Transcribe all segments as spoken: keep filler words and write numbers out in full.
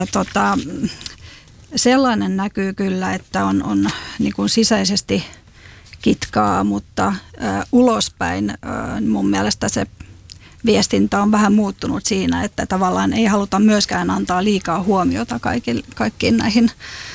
Tota, sellainen näkyy kyllä, että on, on niin kuin sisäisesti kitkaa, mutta ä, ulospäin ä, mun mielestä se viestintä on vähän muuttunut siinä, että tavallaan ei haluta myöskään antaa liikaa huomiota kaikki, kaikkiin näihin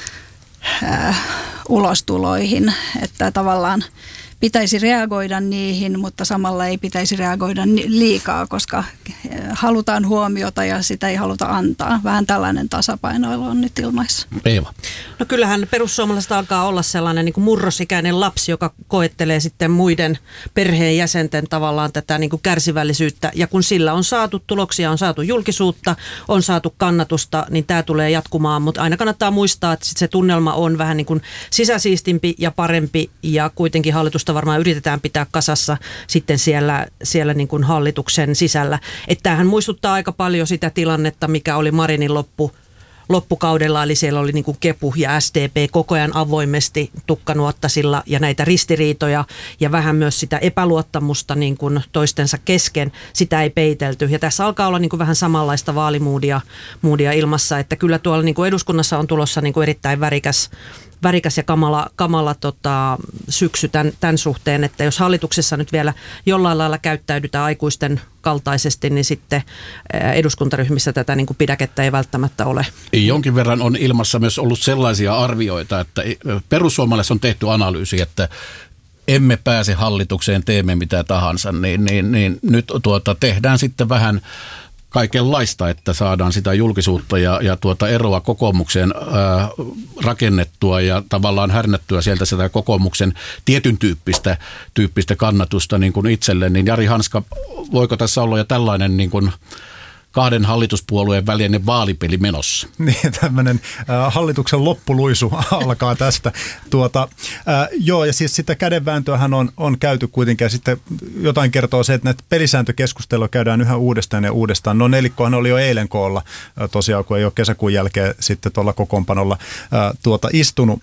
ä, ulostuloihin, että tavallaan pitäisi reagoida niihin, mutta samalla ei pitäisi reagoida liikaa, koska halutaan huomiota ja sitä ei haluta antaa. Vähän tällainen tasapainoilu on nyt ilmaissa. Eeva. No kyllähän perussuomalaiset alkaa olla sellainen niin kuin murrosikäinen lapsi, joka koettelee sitten muiden perheenjäsenten tavallaan tätä niin kuin kärsivällisyyttä. Ja kun sillä on saatu tuloksia, on saatu julkisuutta, on saatu kannatusta, niin tämä tulee jatkumaan. Mutta aina kannattaa muistaa, että sit se tunnelma on vähän niin kuin sisäsiistimpi ja parempi ja kuitenkin hallitus varmaan yritetään pitää kasassa sitten siellä, siellä niin kuin hallituksen sisällä. Että tämähän muistuttaa aika paljon sitä tilannetta, mikä oli Marinin loppu, loppukaudella, eli siellä oli niin kuin Kepu ja S D P koko ajan avoimesti tukkanuottasilla ja näitä ristiriitoja ja vähän myös sitä epäluottamusta niin kuin toistensa kesken, sitä ei peitelty. Ja tässä alkaa olla niin kuin vähän samanlaista vaalimuudia muudia ilmassa, että kyllä tuolla niin kuin eduskunnassa on tulossa niin kuin erittäin värikäs värikäs ja kamala, kamala tota, syksy tämän, tämän suhteen, että jos hallituksessa nyt vielä jollain lailla käyttäydytään aikuisten kaltaisesti, niin sitten eduskuntaryhmissä tätä niin kuin pidäkettä ei välttämättä ole. Jonkin verran on ilmassa myös ollut sellaisia arvioita, että perussuomalaisissa on tehty analyysi, että emme pääse hallitukseen, teemme mitä tahansa, niin, niin, niin nyt tuota, tehdään sitten vähän kaikenlaista, että saadaan sitä julkisuutta ja, ja tuota eroa kokoomukseen ää, rakennettua ja tavallaan härnättyä sieltä sitä kokoomuksen tietyn tyyppistä, tyyppistä kannatusta niin kuin itselle. Niin Jari Hanska, voiko tässä olla jo tällainen niin kuin kahden hallituspuolueen välinen vaalipeli menossa? Niin, tämmöinen äh, hallituksen loppuluisu alkaa tästä. Tuota, äh, joo, ja siis sitä kädenvääntöähän on, on käyty kuitenkin, ja sitten jotain kertoo se, että näitä pelisääntökeskustelua käydään yhä uudestaan ja uudestaan. No nelikkohan oli jo eilen koolla, äh, tosiaan, kun ei ole kesäkuun jälkeen sitten tuolla kokoonpanolla äh, tuota, istunut.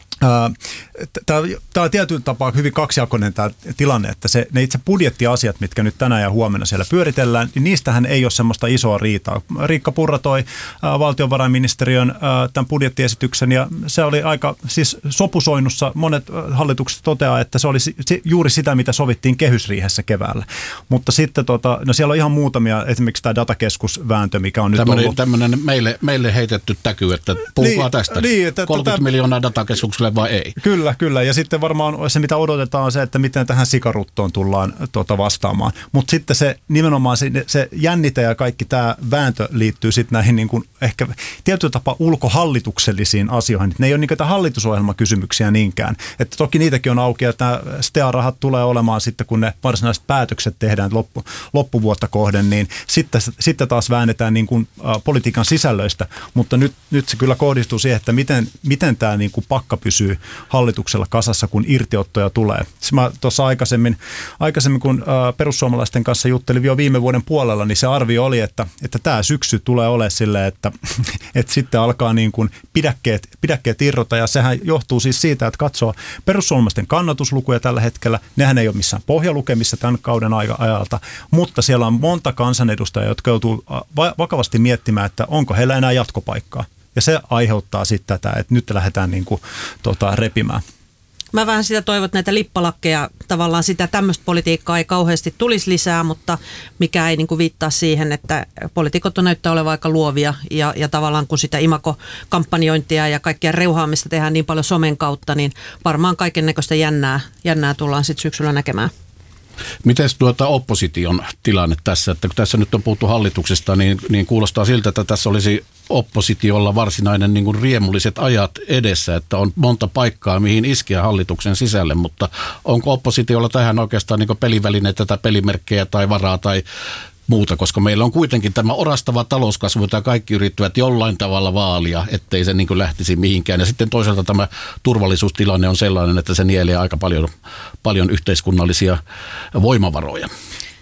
Tämä on tietyllä tapaa hyvin kaksijakoinen tämä tilanne, että se, ne itse budjettiasiat, mitkä nyt tänään ja huomenna siellä pyöritellään, niin niistähän ei ole semmoista isoa riitaa. Riikka Purra toi ää, valtiovarainministeriön ää, tämän budjettiesityksen ja se oli aika siis sopusoinnussa. Monet hallitukset toteaa, että se oli si, juuri sitä, mitä sovittiin kehysriihessä keväällä. Mutta sitten tota, no siellä on ihan muutamia, esimerkiksi tämä datakeskusvääntö, mikä on nyt tämmöinen, ollut. Tämmöinen meille, meille heitetty täky, että puhukaa niin, tästä. Niin, että kolmekymmentä tätä, miljoonaa datakeskukselle vai ei? Kyllä, kyllä. Ja sitten varmaan se, mitä odotetaan, on se, että miten tähän sikaruttoon tullaan tuota, vastaamaan. Mutta sitten se nimenomaan se, se jännite ja kaikki tämä vääntö liittyy sitten näihin niin kuin ehkä tietyllä tapaa ulkohallituksellisiin asioihin. Ne ei ole niin kuin hallitusohjelmakysymyksiä niinkään. Että toki niitäkin on auki, että nämä S T A-rahat tulee olemaan sitten, kun ne varsinaiset päätökset tehdään loppu, loppuvuotta kohden, niin sitten, sitten taas väännetään niin kuin, ä, politiikan sisällöistä. Mutta nyt, nyt se kyllä kohdistuu siihen, että miten, miten tämä niin kuin pakka pysyy hallituksella kasassa, kun irtiottoja tulee. Mä tuossa aikaisemmin, aikaisemmin, kun ä, perussuomalaisten kanssa juttelin jo viime vuoden puolella, niin se arvio oli, että, että tämä syksy tulee olemaan silleen, että, että sitten alkaa niin kuin pidäkkeet, pidäkkeet irrota, ja sehän johtuu siis siitä, että katsoo perussuomalaisten kannatuslukuja tällä hetkellä. Nehän ei ole missään pohjalukemissa tämän kauden ajalta, mutta siellä on monta kansanedustajaa, jotka joutuu vakavasti miettimään, että onko heillä enää jatkopaikkaa. Ja se aiheuttaa sitten tätä, että nyt lähdetään niin kuin, tota, repimään. Mä vähän sitä toivon, että näitä lippalakkeja, tavallaan sitä tämmöistä politiikkaa ei kauheasti tulisi lisää, mutta mikä ei niin kuin viittaa siihen, että poliitikot on näyttää olevan aika luovia ja, ja tavallaan kun sitä imagokampanjointia ja kaikkia reuhaamista tehdään niin paljon somen kautta, niin varmaan kaiken näköistä jännää, jännää tullaan sitten syksyllä näkemään. Miten tuota opposition tilanne tässä, että kun tässä nyt on puhuttu hallituksesta, niin, niin kuulostaa siltä, että tässä olisi oppositiolla varsinainen niin kuin riemulliset ajat edessä, että on monta paikkaa, mihin iskeä hallituksen sisälle, mutta onko oppositiolla tähän oikeastaan niin kuin pelivälineitä tai pelimerkkejä tai varaa tai muuta, koska meillä on kuitenkin tämä orastava talouskasvu, jota kaikki yrittävät jollain tavalla vaalia, ettei se niin kuin lähtisi mihinkään. Ja sitten toisaalta tämä turvallisuustilanne on sellainen, että se nielee aika paljon, paljon yhteiskunnallisia voimavaroja.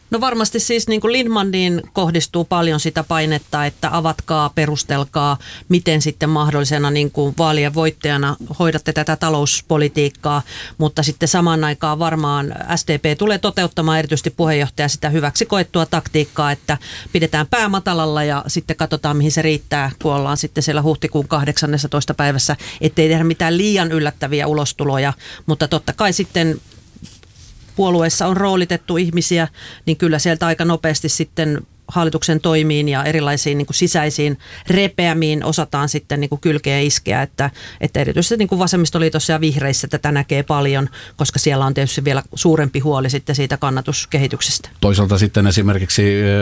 No varmasti siis niin kuin Lindtmaniin kohdistuu paljon sitä painetta, että avatkaa, perustelkaa, miten sitten mahdollisena niin kuin vaalien voittajana hoidatte tätä talouspolitiikkaa, mutta sitten samaan aikaan varmaan S D P tulee toteuttamaan erityisesti puheenjohtaja sitä hyväksi koettua taktiikkaa, että pidetään pää matalalla ja sitten katsotaan mihin se riittää, kun ollaan sitten siellä huhtikuun kahdeksannessatoista päivässä, ettei tehdä mitään liian yllättäviä ulostuloja, mutta totta kai sitten puolueessa on roolitettu ihmisiä, niin kyllä sieltä aika nopeasti sitten hallituksen toimiin ja erilaisiin niin kuin sisäisiin repeämiin osataan sitten niin kuin kylkeä iskeä, että, että erityisesti niin kuin vasemmistoliitossa ja vihreissä tätä näkee paljon, koska siellä on tietysti vielä suurempi huoli sitten siitä kannatuskehityksestä. Toisaalta sitten esimerkiksi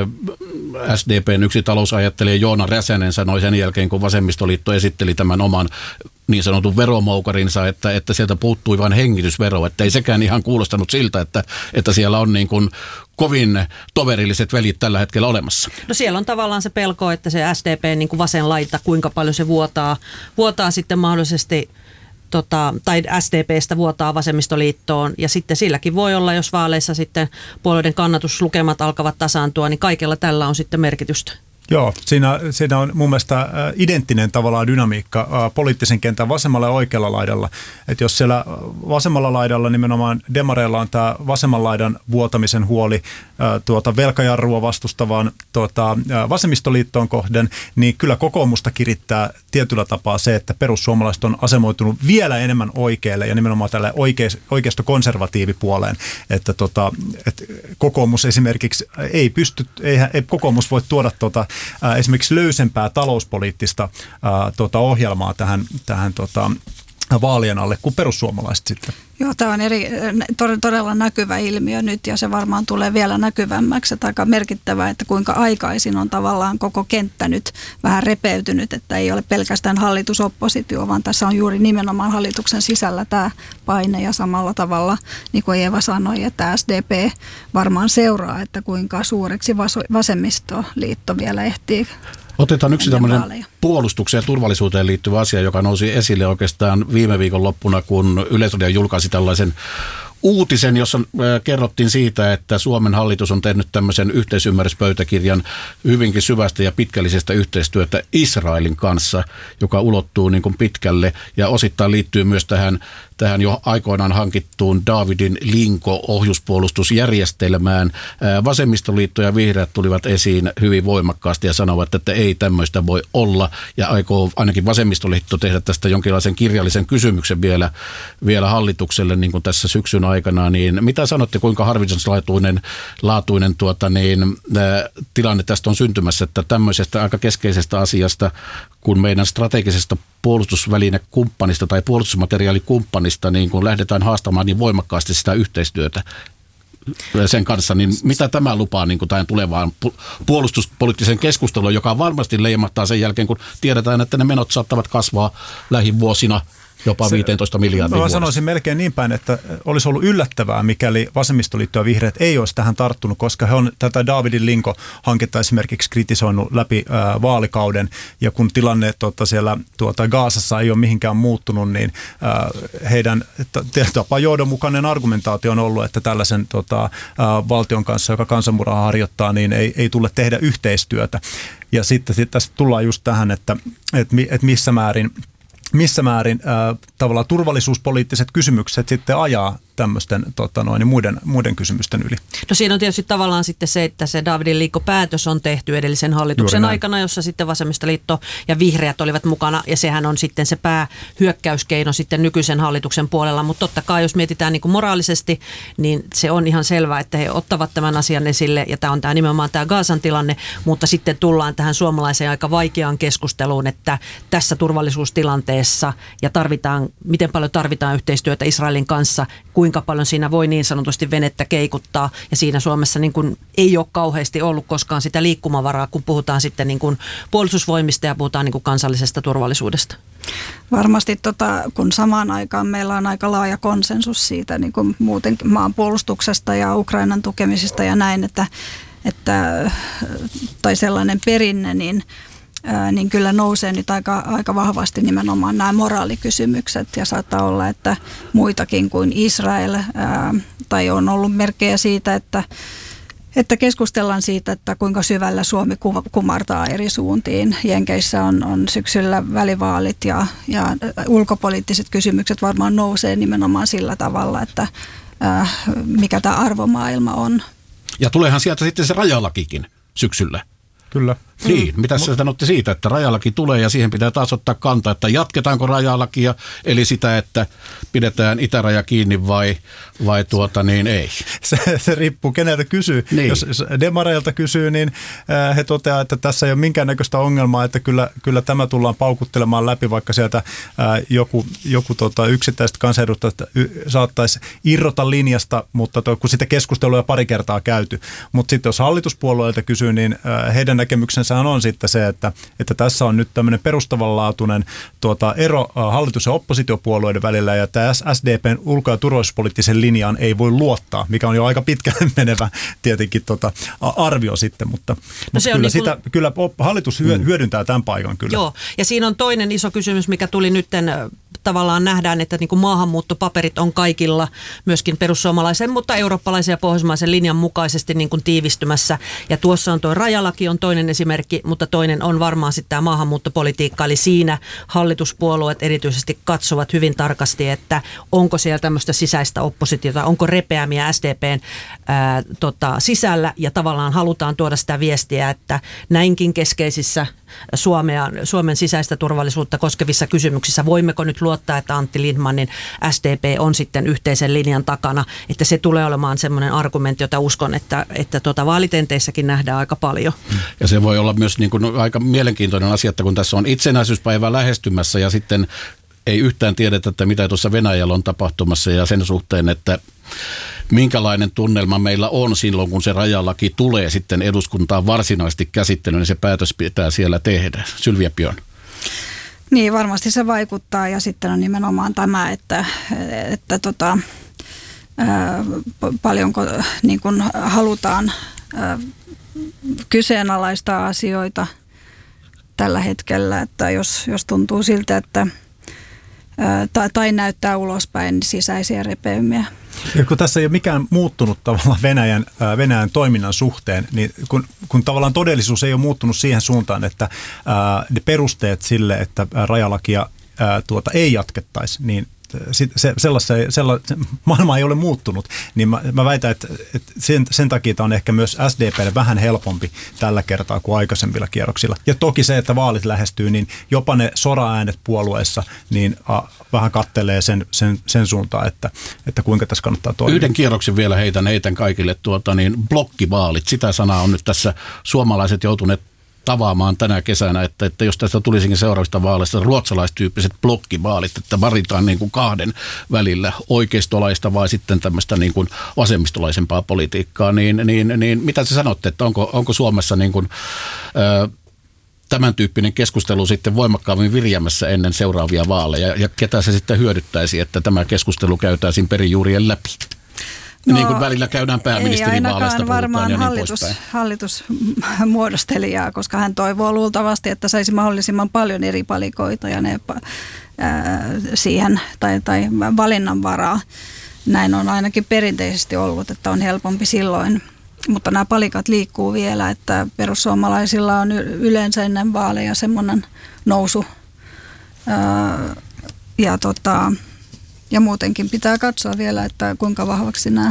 S D P:n yksi talousajattelija Joona Räsänen sanoi sen jälkeen, kun vasemmistoliitto esitteli tämän oman niin sanotun veromoukarinsa, että, että sieltä puuttui vain hengitysvero, että ei sekään ihan kuulostanut siltä, että, että siellä on niin kuin kovin toverilliset välit tällä hetkellä olemassa. No siellä on tavallaan se pelko, että se S D P niin kuin vasen laita, kuinka paljon se vuotaa, vuotaa sitten mahdollisesti Tota, tai S D P:stä vuotaa vasemmistoliittoon ja sitten silläkin voi olla, jos vaaleissa sitten puolueiden kannatuslukemat alkavat tasaantua, niin kaikella tällä on sitten merkitystä. Joo, siinä, siinä on mun mielestä identtinen tavallaan dynamiikka poliittisen kentän vasemmalla ja oikealla laidalla. Että jos siellä vasemmalla laidalla nimenomaan demareilla on tämä vasemman laidan vuotamisen huoli tuota velkajarrua vastustavaan tuota, vasemmistoliittoon kohden, niin kyllä kokoomusta kirittää tietyllä tapaa se, että perussuomalaiset on asemoitunut vielä enemmän oikealle ja nimenomaan tälle oikeisto-konservatiivipuoleen. Että tota, et kokoomus esimerkiksi ei pysty, ei, ei kokoomus voi tuoda tuota, esimerkiksi löysempää talouspoliittista ää, tota, ohjelmaa tähän, tähän tota, vaalien alle kuin perussuomalaiset sitten. Joo, tämä on eri, todella näkyvä ilmiö nyt ja se varmaan tulee vielä näkyvämmäksi. Että aika merkittävää, että kuinka aikaisin on tavallaan koko kenttä nyt vähän repeytynyt, että ei ole pelkästään hallitusoppositio, vaan tässä on juuri nimenomaan hallituksen sisällä tämä paine ja samalla tavalla, niin kuin Eeva sanoi, että S D P varmaan seuraa, että kuinka suureksi vasemmistoliitto vielä ehtii. Otetaan yksi tämmöinen puolustukseen ja turvallisuuteen liittyvä asia, joka nousi esille oikeastaan viime viikon loppuna, kun Yleisradio julkaisi tällaisen uutisen, jossa kerrottiin siitä, että Suomen hallitus on tehnyt tämmöisen yhteisymmärryspöytäkirjan hyvinkin syvästä ja pitkällisestä yhteistyötä Israelin kanssa, joka ulottuu niin kuin pitkälle ja osittain liittyy myös tähän, tähän jo aikoinaan hankittuun Davidin Linko-ohjuspuolustusjärjestelmään. Vasemmistoliitto ja vihreät tulivat esiin hyvin voimakkaasti ja sanovat, että ei tämmöistä voi olla ja aikoo ainakin vasemmistoliitto tehdä tästä jonkinlaisen kirjallisen kysymyksen vielä, vielä hallitukselle niin kuin tässä syksyn aikana, niin mitä sanotte, kuinka harvinaislaatuinen laatuinen tuota, niin, ä, tilanne tästä on syntymässä, että tämmöisestä aika keskeisestä asiasta, kun meidän strategisesta puolustusvälinekumppanista tai puolustusmateriaalikumppanista, niin kun lähdetään haastamaan niin voimakkaasti sitä yhteistyötä sen kanssa, niin mitä tämä lupaa niin kuin tähän tulevaan puolustuspoliittiseen keskusteluun, joka varmasti leimahtaa sen jälkeen, kun tiedetään, että ne menot saattavat kasvaa lähivuosina jopa viisitoista miljardia. Mä sanoisin melkein niin päin, että olisi ollut yllättävää, mikäli vasemmistoliitto ja vihreät ei olisi tähän tarttunut, koska he on tätä Davidin Linko-hanketta esimerkiksi kritisoinut läpi ää, vaalikauden, ja kun tilanne tuota, siellä tuota, Gazassa ei ole mihinkään muuttunut, niin ää, heidän tapaa johdonmukainen argumentaatio on ollut, että tällaisen tuota, ää, valtion kanssa, joka kansanmurhaa harjoittaa, niin ei, ei tule tehdä yhteistyötä. Ja sitten sit tässä tullaan just tähän, että, että, että missä määrin missä määrin äh, tavallaan turvallisuuspoliittiset kysymykset sitten ajaa tämmöisten tota noin, muiden, muiden kysymysten yli. No siinä on tietysti tavallaan sitten se, että se Davidin Linko-päätös on tehty edellisen hallituksen aikana, jossa sitten vasemmistoliitto ja vihreät olivat mukana, ja sehän on sitten se päähyökkäyskeino sitten nykyisen hallituksen puolella, mutta totta kai jos mietitään niin kuin moraalisesti, niin se on ihan selvää, että he ottavat tämän asian esille, ja tämä on tämä nimenomaan tämä Gazan tilanne, mutta sitten tullaan tähän suomalaiseen aika vaikeaan keskusteluun, että tässä turvallisuustilanteessa ja tarvitaan, miten paljon tarvitaan yhteistyötä Israelin kanssa, kuinka paljon siinä voi niin sanotusti venettä keikuttaa, ja siinä Suomessa niin kuin ei ole kauheasti ollut koskaan sitä liikkumavaraa, kun puhutaan sitten niin kuin puolustusvoimista ja puhutaan niin kuin kansallisesta turvallisuudesta. Varmasti, tota, kun samaan aikaan meillä on aika laaja konsensus siitä niin kuin muuten maan puolustuksesta ja Ukrainan tukemisesta ja näin, että, että tai sellainen perinne, niin niin kyllä nousee nyt aika, aika vahvasti nimenomaan nämä moraalikysymykset ja saattaa olla, että muitakin kuin Israel, ää, tai on ollut merkkejä siitä, että, että keskustellaan siitä, että kuinka syvällä Suomi kumartaa eri suuntiin. Jenkeissä on, on syksyllä välivaalit ja, ja ulkopoliittiset kysymykset varmaan nousee nimenomaan sillä tavalla, että äh, mikä tämä arvomaailma on. Ja tuleehan sieltä sitten se rajalakikin syksyllä. Kyllä. Niin, mitä sä sanotte siitä, että rajalaki tulee ja siihen pitää taas ottaa kantaa, että jatketaanko rajalakia, eli sitä, että pidetään itäraja kiinni vai, vai tuota niin ei. Se, se riippuu keneltä kysyy. Niin. Jos demareilta kysyy, niin he toteaa, että tässä ei ole minkäännäköistä ongelmaa, että kyllä, kyllä tämä tullaan paukuttelemaan läpi, vaikka sieltä ää, joku, joku tota, yksittäiset kansanedustajat saattaisi irrota linjasta, mutta to, kun sitä keskustelua on pari kertaa käyty. Mutta sitten jos hallituspuolueilta kysyy, niin ää, heidän näkemyksensä on sitten se, että, että tässä on nyt tämmöinen perustavanlaatuinen tuota, ero hallitus- ja oppositiopuolueiden välillä, ja tämä S D P:n ulko- ja turvallisuuspoliittisen linjaan ei voi luottaa, mikä on jo aika pitkälle menevä tietenkin tota, arvio sitten, mutta, no mutta kyllä, niin sitä, kun... kyllä hallitus hyödyntää tämän paikan kyllä. Joo, ja siinä on toinen iso kysymys, mikä tuli nytten tavallaan nähdään, että niin kuin maahanmuuttopaperit on kaikilla myöskin perussuomalaisen, mutta eurooppalaisen ja pohjoismaisen linjan mukaisesti niin kuin tiivistymässä. Ja tuossa on tuo rajalaki on toinen esimerkki, mutta toinen on varmaan sitten tämä maahanmuuttopolitiikka. Eli siinä hallituspuolueet erityisesti katsovat hyvin tarkasti, että onko siellä tämmöistä sisäistä oppositiota, onko repeämiä S D P:n ää, tota, sisällä ja tavallaan halutaan tuoda sitä viestiä, että näinkin keskeisissä Suomea, Suomen sisäistä turvallisuutta koskevissa kysymyksissä voimmeko nyt luottaa, että Antti Lindtmanin S D P on sitten yhteisen linjan takana, että se tulee olemaan semmoinen argumentti, jota uskon, että, että tuota vaalitenteissäkin nähdään aika paljon. Ja se voi olla myös niin kuin aika mielenkiintoinen asia, että kun tässä on itsenäisyyspäivä lähestymässä ja sitten ei yhtään tiedetä, että mitä tuossa Venäjällä on tapahtumassa ja sen suhteen, että minkälainen tunnelma meillä on silloin, kun se rajalaki tulee sitten eduskuntaan varsinaisesti käsittelyyn, niin se päätös pitää siellä tehdä. Sylvia Pion. Niin, varmasti se vaikuttaa ja sitten on nimenomaan tämä, että, että tota, ää, paljonko niin kun halutaan ää, kyseenalaistaa asioita tällä hetkellä, että jos, jos tuntuu siltä, että ää, tai, tai näyttää ulospäin sisäisiä repeymiä. Ja kun tässä ei ole mikään muuttunut tavallaan Venäjän, ää, Venäjän toiminnan suhteen, niin kun, kun tavallaan todellisuus ei ole muuttunut siihen suuntaan, että ää, ne perusteet sille, että rajalakia ää, tuota, ei jatkettaisi, niin se, sellaisen, sellaisen, maailma ei ole muuttunut, niin mä, mä väitän, että, että sen, sen takia tämä on ehkä myös S D P:lle vähän helpompi tällä kertaa kuin aikaisemmilla kierroksilla. Ja toki se, että vaalit lähestyy, niin jopa ne sora-äänet puolueessa niin a, vähän kattelee sen, sen, sen suuntaan, että, että kuinka tässä kannattaa toimia. Yhden kierroksen vielä heitän, heitän kaikille tuota, niin blokkivaalit. Sitä sanaa on nyt tässä suomalaiset joutuneet tavaamaan tänä kesänä, että, että jos tästä tulisikin seuraavista vaaleista ruotsalaistyyppiset blokkivaalit, että varitaan niin kuin kahden välillä oikeistolaista vai sitten tämmöistä niin kuin vasemmistolaisempaa politiikkaa, niin, niin, niin mitä te sanotte, että onko, onko Suomessa niin kuin, ö, tämän tyyppinen keskustelu sitten voimakkaammin virjämässä ennen seuraavia vaaleja ja ketä se sitten hyödyttäisi, että tämä keskustelu käytäisiin perijuurien läpi? No, niin kuin välillä käydään pääministerivaaleista puhutaan varmaan ja niin hallitus, hallitusmuodostelijaa, koska hän toivoo luultavasti, että saisi mahdollisimman paljon eri palikoita ja ne ää, siihen tai, tai valinnanvaraa. Näin on ainakin perinteisesti ollut, että on helpompi silloin. Mutta nämä palikat liikkuu vielä, että perussuomalaisilla on yleensä ennen vaaleja semmoinen nousu ää, ja tota... Ja muutenkin pitää katsoa vielä, että kuinka vahvaksi nämä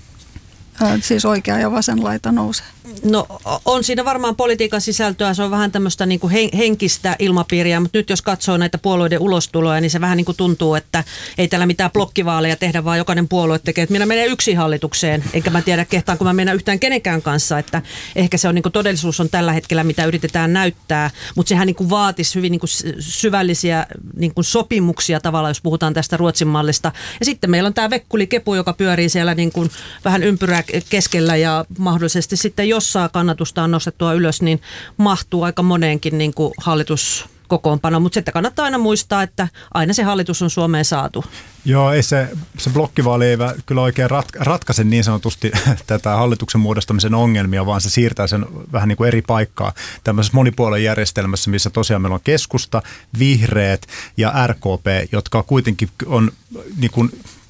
siis oikea ja vasen laita nousee. No on siinä varmaan politiikan sisältöä, se on vähän tämmöistä niin kuin henkistä ilmapiiriä, mutta nyt jos katsoo näitä puolueiden ulostuloja, niin se vähän niin kuin tuntuu, että ei täällä mitään blokkivaaleja tehdä, vaan jokainen puolue tekee, että minä menen yksin hallitukseen, enkä mä tiedä kehtaanko mä mennä yhtään kenenkään kanssa, että ehkä se on niin kuin todellisuus on tällä hetkellä, mitä yritetään näyttää, mutta sehän niin kuin vaatisi hyvin niin kuin syvällisiä niin kuin sopimuksia tavallaan, jos puhutaan tästä Ruotsin mallista. Ja sitten meillä on tämä Vekkuli-kepu, joka pyörii siellä niin kuin vähän ympyrää keskellä ja mahdollisesti sitten jos saa kannatusta on nostettua ylös, niin mahtuu aika moneenkin niin kuin hallituskokoonpano. Mutta sitten kannattaa aina muistaa, että aina se hallitus on Suomeen saatu. Joo, ei se, se blokkivaali ei kyllä oikein ratka- ratkaise niin sanotusti tätä hallituksen muodostamisen ongelmia, vaan se siirtää sen vähän niin kuin eri paikkaa tämmöisessä monipuoluejärjestelmässä, missä tosiaan meillä on keskusta, vihreät ja R K P, jotka kuitenkin on niin kuin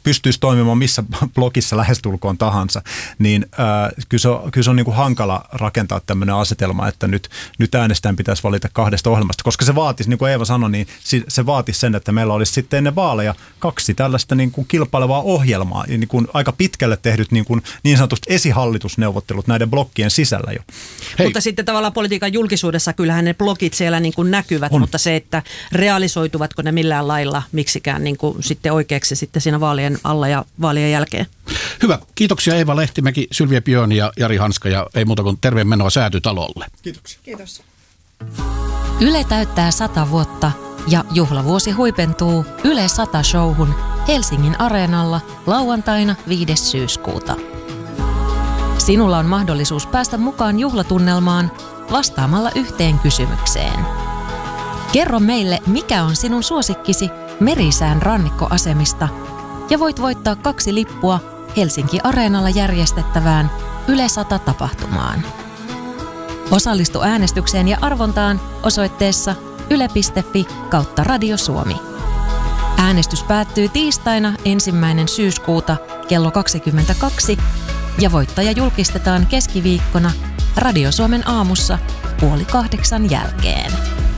pystyisi toimimaan missä blogissa lähestulkoon tahansa, niin ää, kyllä se on, kyllä se on niin kuin hankala rakentaa tämmöinen asetelma, että nyt, nyt äänestäjän pitäisi valita kahdesta ohjelmasta, koska se vaatisi, niin kuin Eeva sanoi, niin se vaatisi sen, että meillä olisi sitten ennen vaaleja kaksi tällaista niin kuin kilpailevaa ohjelmaa, niin kuin aika pitkälle tehdyt niin, kuin niin sanotusti esihallitusneuvottelut näiden blokkien sisällä jo. Hei. Mutta sitten tavallaan politiikan julkisuudessa kyllähän ne blogit siellä niin kuin näkyvät, on. Mutta se, että realisoituvatko ne millään lailla miksikään niin kuin sitten oikeaksi sitten siinä vaalien alla ja vaalien jälkeen. Hyvä. Kiitoksia Eeva Lehtimäki, Sylvia Björn ja Jari Hanska ja ei muuta kuin terveen menoa Säätytalolle. Kiitoksia. Kiitos. Yle täyttää sata vuotta ja juhlavuosi huipentuu Yle sata showhun Helsingin Areenalla lauantaina viides syyskuuta. Sinulla on mahdollisuus päästä mukaan juhlatunnelmaan vastaamalla yhteen kysymykseen. Kerro meille, mikä on sinun suosikkisi Merisään rannikkoasemista ja voit voittaa kaksi lippua Helsinki Areenalla järjestettävään Yle sata tapahtumaan. Osallistu äänestykseen ja arvontaan osoitteessa yle piste fi kautta Radio Suomi. Äänestys päättyy tiistaina ensimmäinen syyskuuta kello kaksikymmentäkaksi ja voittaja julkistetaan keskiviikkona Radio Suomen aamussa puoli kahdeksan jälkeen.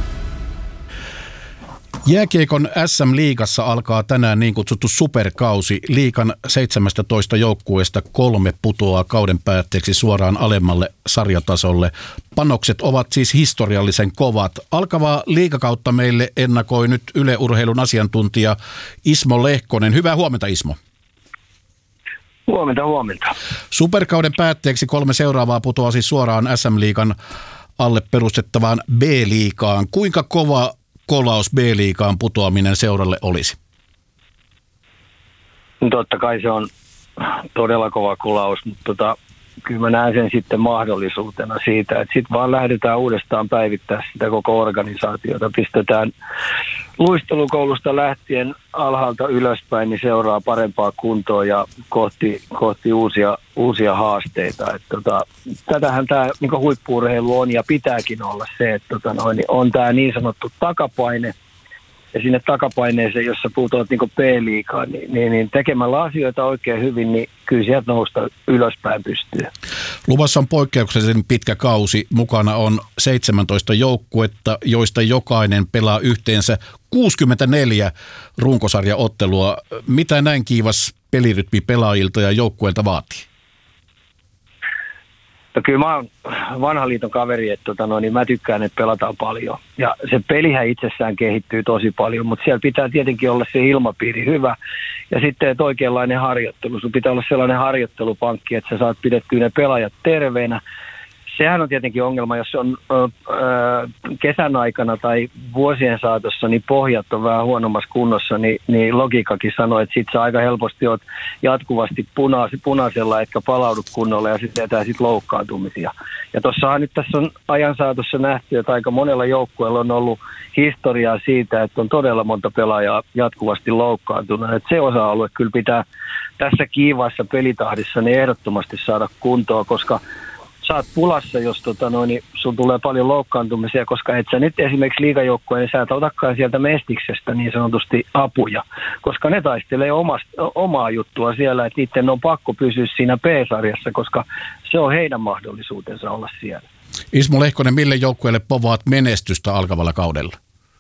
Jääkiekon äs äm-liigassa alkaa tänään niin kutsuttu superkausi. Liigan seitsemästätoista joukkueesta kolme putoaa kauden päätteeksi suoraan alemmalle sarjatasolle. Panokset ovat siis historiallisen kovat. Alkavaa liigakautta meille ennakoi nyt Yle Urheilun asiantuntija Ismo Lehkonen. Hyvää huomenta, Ismo. Huomenta, huomenta. Superkauden päätteeksi kolme seuraavaa putoaa siis suoraan äs äm-liigan alle perustettavaan B-liigaan. Kuinka kova kolaus B-liigaan putoaminen seuralle olisi? Totta kai se on todella kova kolaus, mutta tota, kyllä mä näen sen sitten mahdollisuutena siitä, että sitten vaan lähdetään uudestaan päivittää sitä koko organisaatiota. Pistetään luistelukoulusta lähtien alhaalta ylöspäin, niin seuraa parempaa kuntoa ja kohti, kohti uusia, uusia haasteita. Et tota, tätähän tämä niin huippu-urheilu on ja pitääkin olla se, että tota noin, niin on tämä niin sanottu takapaine. Ja sinne takapaineeseen, jossa puhutaan niin B-liigaan, niin, niin, niin tekemällä asioita oikein hyvin, niin kyllä sieltä nousta ylöspäin pystyy. Luvassa on poikkeuksellisen pitkä kausi. Mukana on seitsemäntoista joukkuetta, joista jokainen pelaa yhteensä kuusikymmentäneljä runkosarjaottelua. Mitä näin kiivas pelirytmi pelaajilta ja joukkueilta vaatii? No kyllä mä oon vanhan liiton kaveri, että tota no, niin mä tykkään, että pelataan paljon. Ja se pelihän itsessään kehittyy tosi paljon, mutta siellä pitää tietenkin olla se ilmapiiri hyvä. Ja sitten, että oikeanlainen harjoittelu. Sun pitää olla sellainen harjoittelupankki, että sä saat pidettyä ne pelaajat terveenä. Sehän on tietenkin ongelma, jos on ö, ö, kesän aikana tai vuosien saatossa, niin pohjat on vähän huonommassa kunnossa, niin, niin logiikakin sanoo, että sit sä aika helposti oot jatkuvasti punaise, punaisella, etkä palaudu kunnolla ja sitten jätää sit loukkaantumisia. Ja tossahan nyt tässä on ajan saatossa nähty, että aika monella joukkueella on ollut historiaa siitä, että on todella monta pelaajaa jatkuvasti loukkaantunut. Että se osa-alue kyllä pitää tässä kiivaassa pelitahdissa niin ehdottomasti saada kuntoon, koska sä oot pulassa, jos tota noin, niin sun tulee paljon loukkaantumisia, koska et sä nyt esimerkiksi liigajoukkueen, niin sä et otakaan sieltä mestiksestä niin sanotusti apuja, koska ne taistelee omasta, omaa juttua siellä, että niiden on pakko pysyä siinä P-sarjassa, koska se on heidän mahdollisuutensa olla siellä. Ismo Lehkonen, mille joukkueelle povaat menestystä alkavalla kaudella?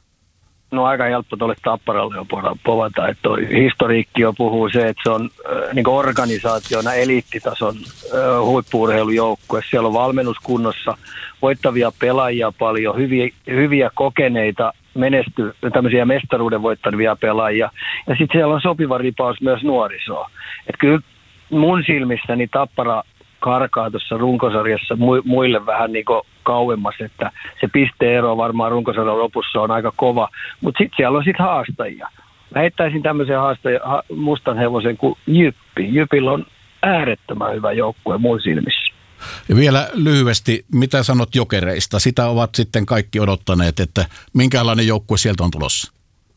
No aika helppo tuolle Tapparalle jo povata, että historiikki jo puhuu se, että se on äh, niin organisaationa eliittitason äh, huippu-urheilujoukkue. Siellä on valmennuskunnossa, voittavia pelaajia paljon, hyviä, hyviä kokeneita, menesty, tämmöisiä mestaruuden voittavia pelaajia. Ja sitten siellä on sopiva ripaus myös nuorisoa. Et kyllä mun silmissäni Tappara karkaa tuossa runkosarjassa muille vähän niin kuin kauemmas, että se pisteero varmaan runkosarjan lopussa on aika kova, mutta sitten siellä on sitten haastajia. Mä heittäisin tämmöisen haastajan, ha, mustan hevosen kuin Jyppi. Jypillä on äärettömän hyvä joukkue mun silmissä. Ja vielä lyhyesti, mitä sanot Jokereista? Sitä ovat sitten kaikki odottaneet, että minkälainen joukkue sieltä on tulossa?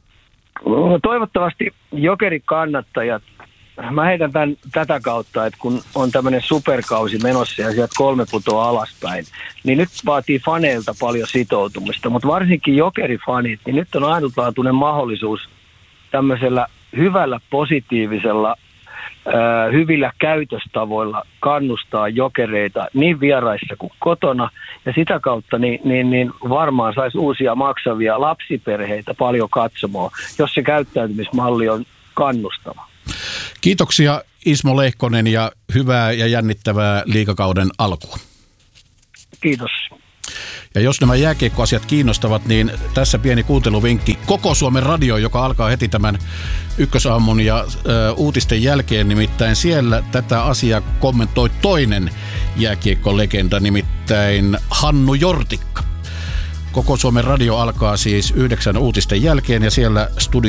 No, toivottavasti Jokeri-kannattajat. Mä heitän tämän tätä kautta, että kun on tämmöinen superkausi menossa ja sieltä kolme putoa alaspäin, niin nyt vaatii faneilta paljon sitoutumista, mutta varsinkin Jokeri-fanit, niin nyt on ainutlaatuinen mahdollisuus tämmöisellä hyvällä, positiivisella ää, hyvillä käytöstavoilla kannustaa Jokereita niin vieraissa kuin kotona, ja sitä kautta niin, niin, niin varmaan saisi uusia maksavia lapsiperheitä paljon katsomaan, jos se käyttäytymismalli on kannustava. Kiitoksia Ismo Lehkonen ja hyvää ja jännittävää liigakauden alkua. Kiitos. Ja jos nämä jääkiekkoasiat kiinnostavat, niin tässä pieni kuunteluvinkki Koko Suomen radio, joka alkaa heti tämän ykkösaamun ja ö, uutisten jälkeen. Nimittäin siellä tätä asiaa kommentoi toinen jääkiekkolegenda, nimittäin Hannu Jortikka. Koko Suomen radio alkaa siis yhdeksän uutisten jälkeen ja siellä studio